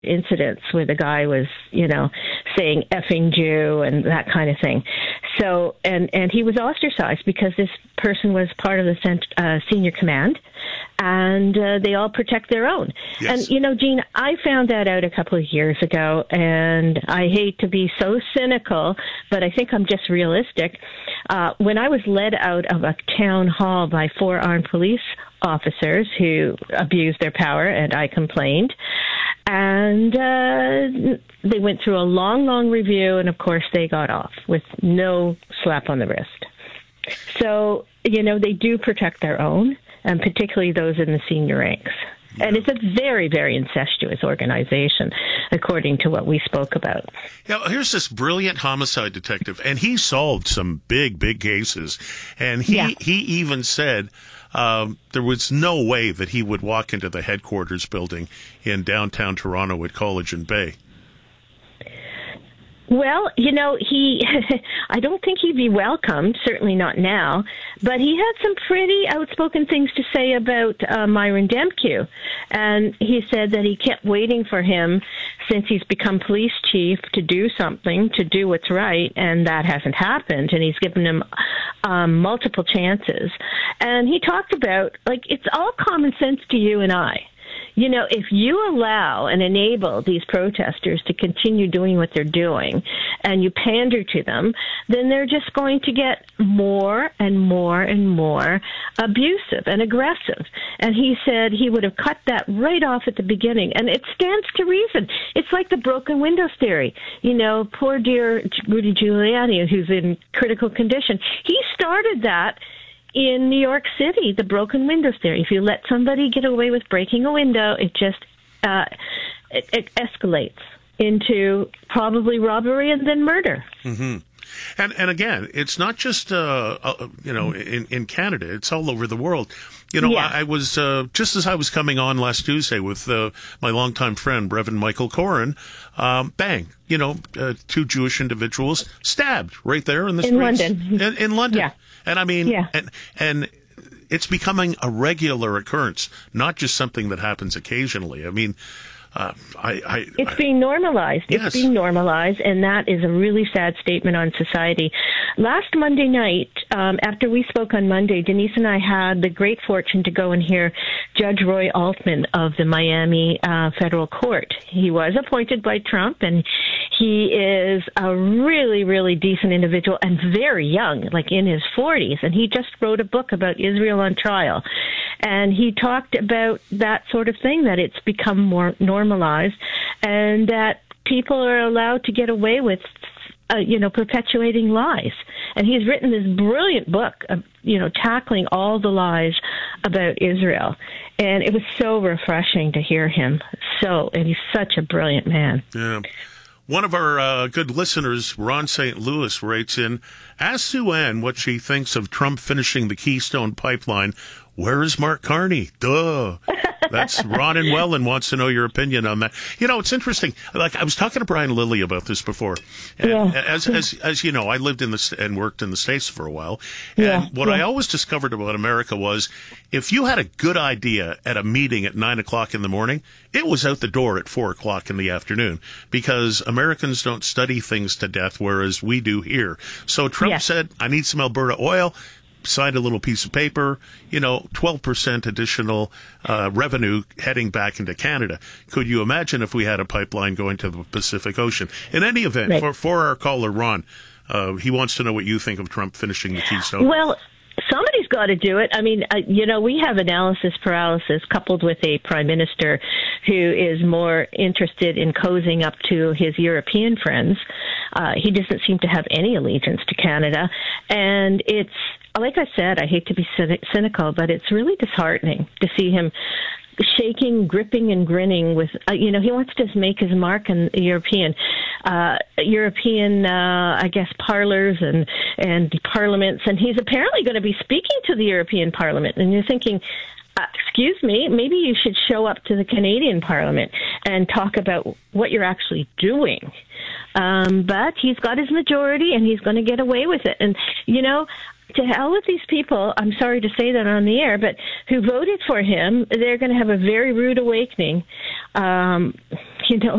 incidents where the guy was, saying effing Jew and that kind of thing. So, and he was ostracized because this person was part of the senior command, and they all protect their own. Yes. And, Gene, I found that out a couple of years ago, and I hate to be so cynical, but I think I'm just realistic. When I was led out of a town hall by 4 armed police officers who abused their power, and I complained. And they went through a long, long review, and of course they got off with no slap on the wrist. So, they do protect their own, and particularly those in the senior ranks. Yeah. And it's a very, very incestuous organization, according to what we spoke about. Now, here's this brilliant homicide detective, and he solved some big, big cases. And he even said there was no way that he would walk into the headquarters building in downtown Toronto at College and Bay. Well, I don't think he'd be welcomed, certainly not now, but he had some pretty outspoken things to say about Myron Demkiw. And he said that he kept waiting for him since he's become police chief to do something, to do what's right, and that hasn't happened. And he's given him multiple chances. And he talked about, it's all common sense to you and I. If you allow and enable these protesters to continue doing what they're doing and you pander to them, then they're just going to get more and more and more abusive and aggressive. And he said he would have cut that right off at the beginning. And it stands to reason. It's like the broken windows theory. Poor dear Rudy Giuliani, who's in critical condition, he started that in New York City, the broken windows theory. If you let somebody get away with breaking a window, it just it escalates into probably robbery and then murder. Mm-hmm. And again, it's not just in Canada; it's all over the world. I was just as I was coming on last Tuesday with my longtime friend Reverend Michael Corrin. Bang! 2 Jewish individuals stabbed right there in the streets London. In London. Yeah. And I mean, and it's becoming a regular occurrence, not just something that happens occasionally. I mean, it's being normalized. Yes. It's being normalized, and that is a really sad statement on society. Last Monday night, after we spoke on Monday, Denise and I had the great fortune to go and hear Judge Roy Altman of the Miami Federal Court. He was appointed by Trump, and he is a really, really decent individual and very young, like in his 40s. And he just wrote a book about Israel on trial. And he talked about that sort of thing, that it's become more normalized and that people are allowed to get away with, perpetuating lies. And he's written this brilliant book of, tackling all the lies about Israel. And it was so refreshing to hear him. And he's such a brilliant man. Yeah. One of our good listeners, Ron St. Louis, writes in, ask Sue Ann what she thinks of Trump finishing the Keystone Pipeline. Where is Mark Carney? Duh. That's Ron and Welland wants to know your opinion on that. It's interesting. Like, I was talking to Brian Lilly about this before. And as you know, I lived and worked in the States for a while. And what I always discovered about America was if you had a good idea at a meeting at 9 o'clock in the morning, it was out the door at 4 o'clock in the afternoon, because Americans don't study things to death, whereas we do here. So Trump said, I need some Alberta oil. Signed a little piece of paper, 12% additional revenue heading back into Canada. Could you imagine if we had a pipeline going to the Pacific Ocean? In any event, for our caller, Ron, he wants to know what you think of Trump finishing the Keystone. Well, somebody's got to do it. I mean, we have analysis paralysis coupled with a prime minister who is more interested in cozying up to his European friends. He doesn't seem to have any allegiance to Canada. And it's, like I said, I hate to be cynical, but it's really disheartening to see him shaking, gripping, and grinning with, he wants to make his mark in European, I guess, parlors and parliaments. And he's apparently going to be speaking to the European Parliament. And you're thinking, excuse me, maybe you should show up to the Canadian Parliament and talk about what you're actually doing. But he's got his majority and he's going to get away with it. And, to hell with these people, I'm sorry to say that on the air, but who voted for him, they're going to have a very rude awakening. you know,